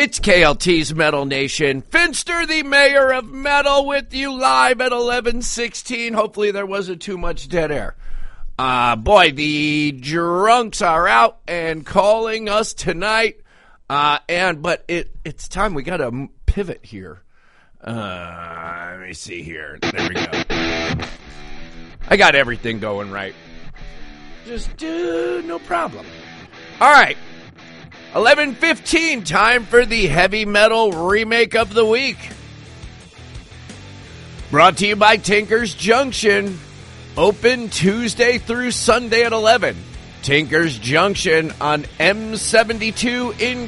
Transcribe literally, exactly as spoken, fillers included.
It's K L T's Metal Nation. Finster, the mayor of metal, with you live at eleven sixteen. Hopefully there wasn't too much dead air. Uh, boy, the drunks are out and calling us tonight. Uh, and but it it's time we got to pivot here. Uh, let me see here. There we go. I got everything going right. Just uh, no problem. All right. eleven fifteen, time for the heavy metal remake of the week. Brought to you by Tinker's Junction. Open Tuesday through Sunday at eleven. Tinker's Junction on M seventy-two in